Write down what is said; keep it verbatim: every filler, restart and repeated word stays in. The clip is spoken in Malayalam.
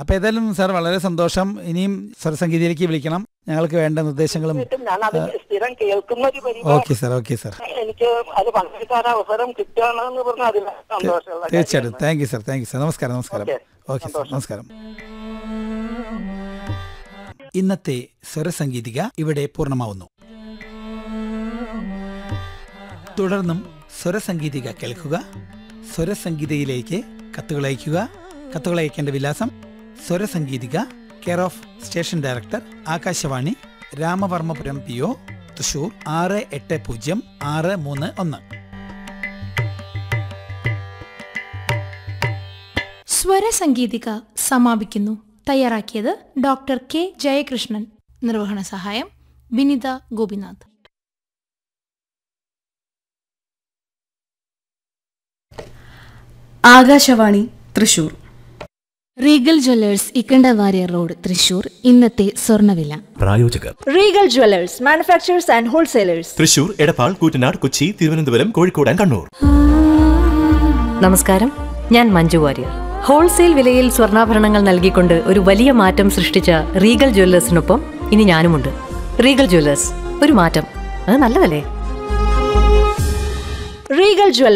അപ്പൊ ഏതായാലും സാർ വളരെ സന്തോഷം. ഇനിയും സ്വരസംഗീതയിലേക്ക് വിളിക്കണം, ഞങ്ങൾക്ക് വേണ്ട നിർദ്ദേശങ്ങളും. സ്ഥിരം കേൾക്കുന്ന ഒരു ഓക്കെ സാർ, ഓക്കെ സാർ. എനിക്ക് അത് പങ്കെടുക്കാൻ അവസരം കിട്ടുകയാണെന്ന് പറഞ്ഞാൽ അതിൽ സന്തോഷമുള്ള. തീർച്ചയായിട്ടും. Thank you sir, thank you sir. നമസ്കാരം, നമസ്കാരം. ഓക്കെ സാർ, നമസ്കാരം. ഇന്നത്തെ സ്വരസംഗീതിക ഇവിടെ പൂർണ്ണമാവുന്നു. തുടർന്നും സ്വരസംഗീതിക കേൾക്കുക. സ്വരസംഗീതയിലേക്ക് കത്തുകൾ അയയ്ക്കുക. കത്തുകൾ അയക്കേണ്ട വിലാസം: സ്വരസംഗീതിക, care of station director, Akashvani, Ramavarmapuram, P O, Thrissur ആറ് എട്ട് പൂജ്യം ആറ് മൂന്ന് ഒന്ന്. സ്വരസംഗീതിക സമാപിക്കുന്നു. തയ്യാറാക്കിയത് ഡോക്ടർ കെ ജയകൃഷ്ണൻ. നിർവഹണ സഹായം Vinitha Gopinath. Akashvani Thrissur. Regal Jewellers, Ikkanda Warrier road, Thrissur. ഇന്നത്തെ സ്വർണ്ണവില. പ്രായോജകർ Regal Jewellers, manufacturers and wholesalers, Thrissur, Edappal, Koottanad, Kochi, Thiruvananthapuram, Kozhikode and Kannur. നമസ്കാരം, ഞാൻ മഞ്ജു വാര്യർ. ഹോൾസെയിൽ വിലയിൽ സ്വർണ്ണാഭരണങ്ങൾ നൽകിക്കൊണ്ട് ഒരു വലിയ മാറ്റം സൃഷ്ടിച്ച റീഗൽ ജ്വല്ലേഴ്സിനൊപ്പം ഇനി ഞാനുമുണ്ട്. റീഗൽ ജ്വല്ലേഴ്സ്, ഒരു മാറ്റം, അത് നല്ലതല്ലേ? Regal Jewellers.